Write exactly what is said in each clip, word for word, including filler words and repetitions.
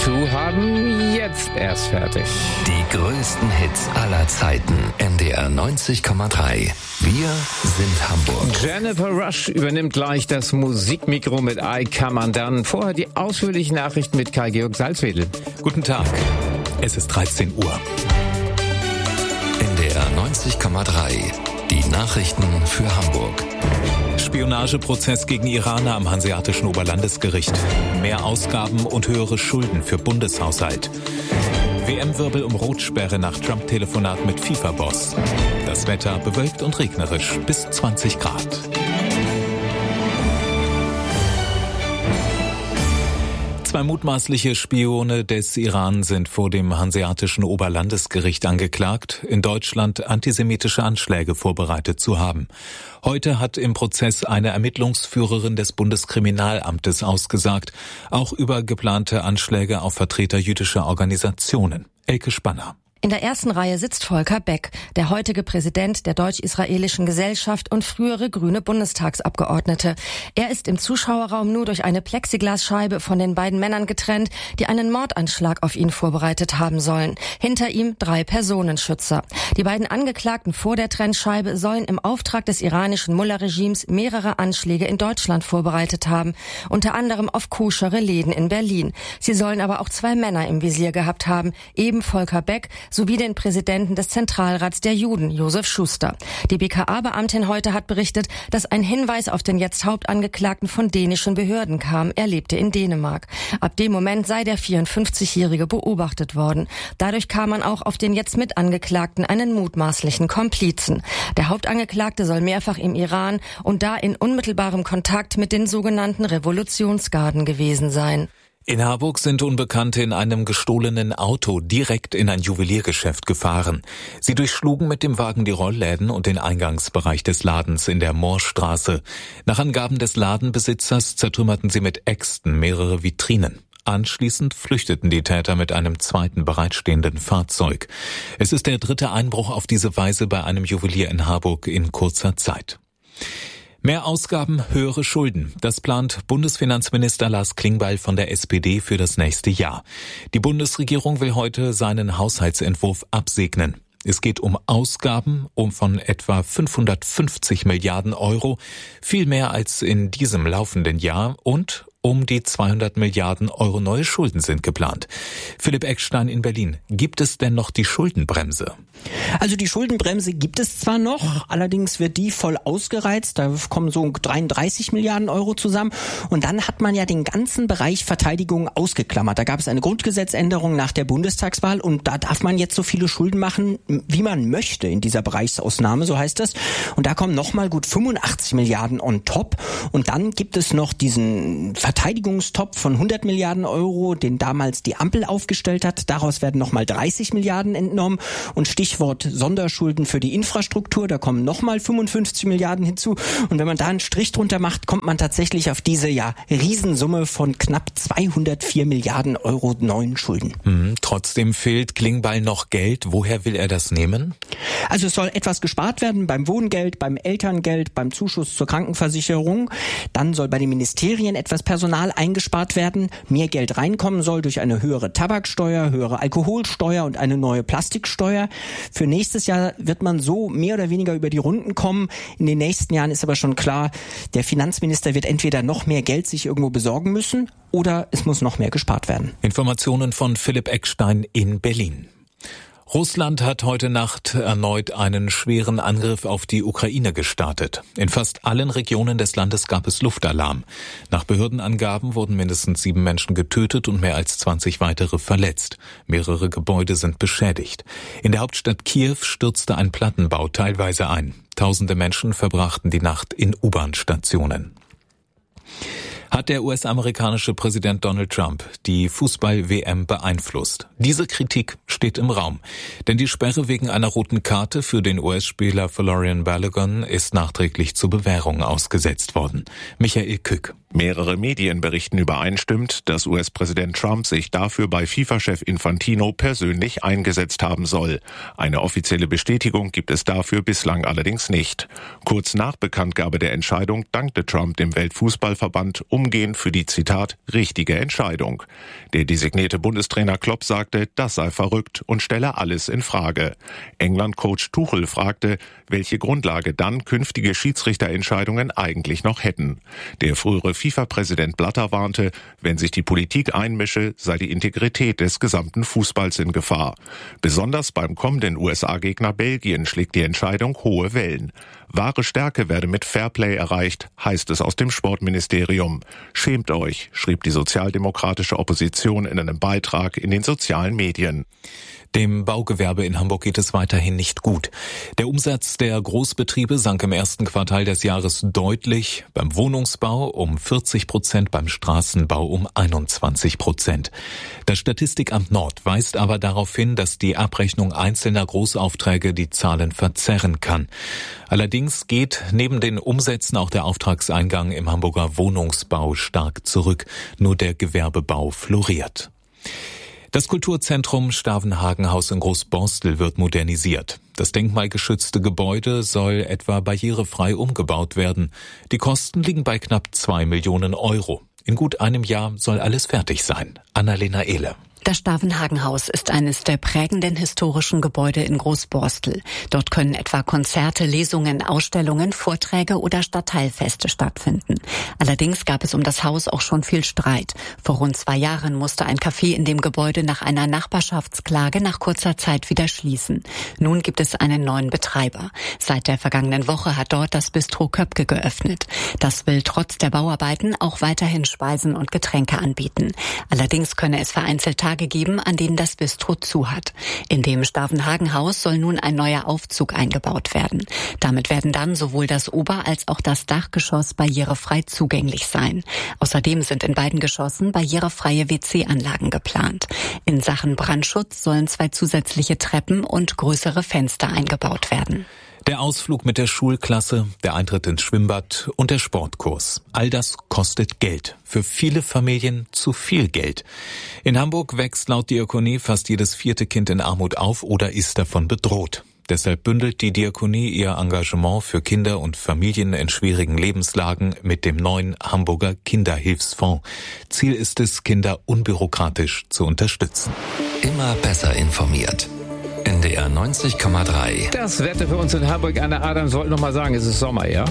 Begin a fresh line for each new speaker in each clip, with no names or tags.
zwei haben jetzt erst fertig.
Die größten Hits aller Zeiten. N D R neunzig Komma drei. Wir sind Hamburg.
Jennifer Rush übernimmt gleich das Musikmikro mit I Come Undone. Vorher die ausführlichen Nachrichten mit Kai-Georg Salzwedel.
Guten Tag. Es ist dreizehn Uhr.
N D R neunzig Komma drei. Die Nachrichten für Hamburg.
Spionageprozess gegen Iraner am Hanseatischen Oberlandesgericht. Mehr Ausgaben und höhere Schulden für Bundeshaushalt. W M-Wirbel um Rotsperre nach Trump-Telefonat mit FIFA-Boss. Das Wetter bewölkt und regnerisch bis zwanzig Grad. Zwei mutmaßliche Spione des Iran sind vor dem Hanseatischen Oberlandesgericht angeklagt, in Deutschland antisemitische Anschläge vorbereitet zu haben. Heute hat im Prozess eine Ermittlungsführerin des Bundeskriminalamtes ausgesagt, auch über geplante Anschläge auf Vertreter jüdischer Organisationen. Elke Spanner.
In der ersten Reihe sitzt Volker Beck, der heutige Präsident der Deutsch-Israelischen Gesellschaft und frühere grüne Bundestagsabgeordnete. Er ist im Zuschauerraum nur durch eine Plexiglasscheibe von den beiden Männern getrennt, die einen Mordanschlag auf ihn vorbereitet haben sollen. Hinter ihm drei Personenschützer. Die beiden Angeklagten vor der Trennscheibe sollen im Auftrag des iranischen Mullah-Regimes mehrere Anschläge in Deutschland vorbereitet haben, unter anderem auf koschere Läden in Berlin. Sie sollen aber auch zwei Männer im Visier gehabt haben, eben Volker Beck sowie den Präsidenten des Zentralrats der Juden, Josef Schuster. Die B K A-Beamtin heute hat berichtet, dass ein Hinweis auf den jetzt Hauptangeklagten von dänischen Behörden kam. Er lebte in Dänemark. Ab dem Moment sei der vierundfünfzigjährige beobachtet worden. Dadurch kam man auch auf den jetzt Mitangeklagten, einen mutmaßlichen Komplizen. Der Hauptangeklagte soll mehrfach im Iran und da in unmittelbarem Kontakt mit den sogenannten Revolutionsgarden gewesen sein.
In Harburg sind Unbekannte in einem gestohlenen Auto direkt in ein Juweliergeschäft gefahren. Sie durchschlugen mit dem Wagen die Rollläden und den Eingangsbereich des Ladens in der Moorstraße. Nach Angaben des Ladenbesitzers zertrümmerten sie mit Äxten mehrere Vitrinen. Anschließend flüchteten die Täter mit einem zweiten bereitstehenden Fahrzeug. Es ist der dritte Einbruch auf diese Weise bei einem Juwelier in Harburg in kurzer Zeit. Mehr Ausgaben, höhere Schulden. Das plant Bundesfinanzminister Lars Klingbeil von der S P D für das nächste Jahr. Die Bundesregierung will heute seinen Haushaltsentwurf absegnen. Es geht um Ausgaben um von etwa fünfhundertfünfzig Milliarden Euro, viel mehr als in diesem laufenden Jahr, und um die zweihundert Milliarden Euro neue Schulden sind geplant. Philipp Eckstein in Berlin. Gibt es denn noch die Schuldenbremse?
Also die Schuldenbremse gibt es zwar noch, allerdings wird die voll ausgereizt. Da kommen so dreiunddreißig Milliarden Euro zusammen. Und dann hat man ja den ganzen Bereich Verteidigung ausgeklammert. Da gab es eine Grundgesetzänderung nach der Bundestagswahl und da darf man jetzt so viele Schulden machen, wie man möchte in dieser Bereichsausnahme, so heißt das. Und da kommen nochmal gut fünfundachtzig Milliarden on top. Und dann gibt es noch diesen Verteidigungstopf von hundert Milliarden Euro, den damals die Ampel aufgestellt hat. Daraus werden nochmal dreißig Milliarden entnommen. Und Stichwort Sonderschulden für die Infrastruktur, da kommen nochmal fünfundfünfzig Milliarden hinzu. Und wenn man da einen Strich drunter macht, kommt man tatsächlich auf diese ja Riesensumme von knapp zweihundertvier Milliarden Euro neuen Schulden.
Hm, trotzdem fehlt Klingbeil noch Geld. Woher will er das nehmen?
Also es soll etwas gespart werden beim Wohngeld, beim Elterngeld, beim Zuschuss zur Krankenversicherung. Dann soll bei den Ministerien etwas Personal eingespart werden. Mehr Geld reinkommen soll durch eine höhere Tabaksteuer, höhere Alkoholsteuer und eine neue Plastiksteuer. Für nächstes Jahr wird man so mehr oder weniger über die Runden kommen. In den nächsten Jahren ist aber schon klar, der Finanzminister wird entweder noch mehr Geld sich irgendwo besorgen müssen oder es muss noch mehr gespart werden.
Informationen von Philipp Eckstein in Berlin. Russland hat heute Nacht erneut einen schweren Angriff auf die Ukraine gestartet. In fast allen Regionen des Landes gab es Luftalarm. Nach Behördenangaben wurden mindestens sieben Menschen getötet und mehr als zwanzig weitere verletzt. Mehrere Gebäude sind beschädigt. In der Hauptstadt Kiew stürzte ein Plattenbau teilweise ein. Tausende Menschen verbrachten die Nacht in U-Bahn-Stationen. Hat der U S-amerikanische Präsident Donald Trump die Fußball-W M beeinflusst? Diese Kritik steht im Raum. Denn die Sperre wegen einer roten Karte für den U S-Spieler Folarin Balogun ist nachträglich zur Bewährung ausgesetzt worden. Michael Kück.
Mehrere Medien berichten übereinstimmend, dass U S-Präsident Trump sich dafür bei FIFA-Chef Infantino persönlich eingesetzt haben soll. Eine offizielle Bestätigung gibt es dafür bislang allerdings nicht. Kurz nach Bekanntgabe der Entscheidung dankte Trump dem Weltfußballverband umgehend für die, Zitat, richtige Entscheidung. Der designierte Bundestrainer Klopp sagte, das sei verrückt und stelle alles in Frage. England-Coach Tuchel fragte, welche Grundlage dann künftige Schiedsrichterentscheidungen eigentlich noch hätten. Der frühere FIFA-Präsident Blatter warnte, wenn sich die Politik einmische, sei die Integrität des gesamten Fußballs in Gefahr. Besonders beim kommenden U S A-Gegner Belgien schlägt die Entscheidung hohe Wellen. Wahre Stärke werde mit Fairplay erreicht, heißt es aus dem Sportministerium. Schämt euch, schrieb die sozialdemokratische Opposition in einem Beitrag in den sozialen Medien.
Dem Baugewerbe in Hamburg geht es weiterhin nicht gut. Der Umsatz der Großbetriebe sank im ersten Quartal des Jahres deutlich, beim Wohnungsbau um vierzig Prozent, beim Straßenbau um einundzwanzig Prozent. Das Statistikamt Nord weist aber darauf hin, dass die Abrechnung einzelner Großaufträge die Zahlen verzerren kann. Allerdings geht neben den Umsätzen auch der Auftragseingang im Hamburger Wohnungsbau stark zurück. Nur der Gewerbebau floriert. Das Kulturzentrum Stavenhagen-Haus in Großborstel wird modernisiert. Das denkmalgeschützte Gebäude soll etwa barrierefrei umgebaut werden. Die Kosten liegen bei knapp zwei Millionen Euro. In gut einem Jahr soll alles fertig sein. Annalena Ehle.
Das Stavenhagen-Haus ist eines der prägenden historischen Gebäude in Großborstel. Dort können etwa Konzerte, Lesungen, Ausstellungen, Vorträge oder Stadtteilfeste stattfinden. Allerdings gab es um das Haus auch schon viel Streit. Vor rund zwei Jahren musste ein Café in dem Gebäude nach einer Nachbarschaftsklage nach kurzer Zeit wieder schließen. Nun gibt es einen neuen Betreiber. Seit der vergangenen Woche hat dort das Bistro Köpke geöffnet. Das will trotz der Bauarbeiten auch weiterhin Speisen und Getränke anbieten. Allerdings könne es vereinzelt Tage geben, an denen das Bistro zu hat. In dem Stavenhagen-Haus soll nun ein neuer Aufzug eingebaut werden. Damit werden dann sowohl das Ober- als auch das Dachgeschoss barrierefrei zugänglich sein. Außerdem sind in beiden Geschossen barrierefreie W C-Anlagen geplant. In Sachen Brandschutz sollen zwei zusätzliche Treppen und größere Fenster eingebaut werden.
Der Ausflug mit der Schulklasse, der Eintritt ins Schwimmbad und der Sportkurs. All das kostet Geld. Für viele Familien zu viel Geld. In Hamburg wächst laut Diakonie fast jedes vierte Kind in Armut auf oder ist davon bedroht. Deshalb bündelt die Diakonie ihr Engagement für Kinder und Familien in schwierigen Lebenslagen mit dem neuen Hamburger Kinderhilfsfonds. Ziel ist es, Kinder unbürokratisch zu unterstützen.
Immer besser informiert. N D R neunzig Komma drei.
Das Wetter für uns in Hamburg. Anna Adam sollte noch mal sagen, es ist Sommer, ja?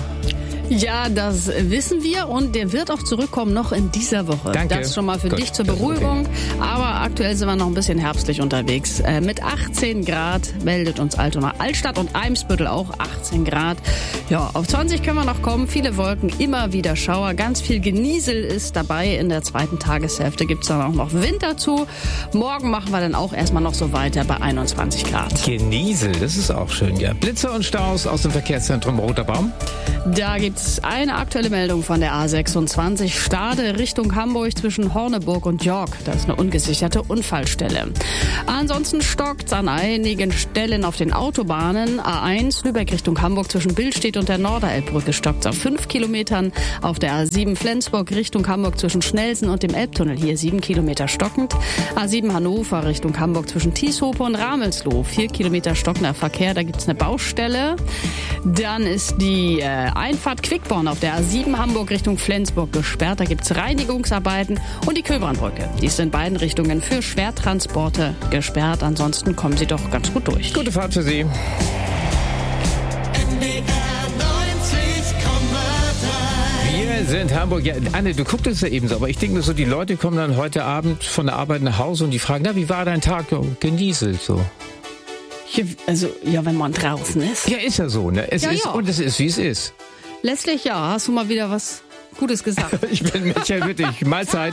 Ja, das wissen wir und der wird auch zurückkommen noch in dieser Woche.
Danke.
Das schon mal für
Gut,
dich zur Beruhigung. Okay. Aber aktuell sind wir noch ein bisschen herbstlich unterwegs. Äh, mit achtzehn Grad meldet uns Altona. Altstadt und Eimsbüttel auch achtzehn Grad. Ja, auf zwanzig können wir noch kommen. Viele Wolken, immer wieder Schauer. Ganz viel Geniesel ist dabei. In der zweiten Tageshälfte gibt's dann auch noch Winter zu. Morgen machen wir dann auch erstmal noch so weiter bei einundzwanzig Grad.
Geniesel, das ist auch schön, ja. Blitzer und Staus aus dem Verkehrszentrum Roter Baum.
Da gibt es eine aktuelle Meldung von der A sechsundzwanzig Stade Richtung Hamburg zwischen Horneburg und York. Das ist eine ungesicherte Unfallstelle. Ansonsten stockt es an einigen Stellen auf den Autobahnen. A eins Lübeck Richtung Hamburg zwischen Billstedt und der Norderelbbrücke stockt auf fünf Kilometern. Auf der A sieben Flensburg Richtung Hamburg zwischen Schnelsen und dem Elbtunnel hier sieben Kilometer stockend. A sieben Hannover Richtung Hamburg zwischen Tieshope und Ramelsloh vier Kilometer stockender Verkehr. Da gibt es eine Baustelle. Dann ist die äh, Einfahrt Quickborn auf der A sieben Hamburg Richtung Flensburg gesperrt. Da gibt es Reinigungsarbeiten. Und die Köbernbrücke, die ist in beiden Richtungen für Schwertransporte gesperrt. Ansonsten kommen sie doch ganz gut durch.
Gute Fahrt für Sie. Wir sind Hamburg. Ja, Anne, du gucktest ja eben so, aber ich denke mir so, die Leute kommen dann heute Abend von der Arbeit nach Hause und die fragen, na, wie war dein Tag? Genieselt so.
Also, ja, wenn man draußen ist.
Ja, ist ja so, ne? Es
ja,
ist,
ja.
Und es ist, wie es ist.
Letztlich ja, hast du mal wieder was Gutes gesagt.
Ich bin Michael Wittig. Mahlzeit.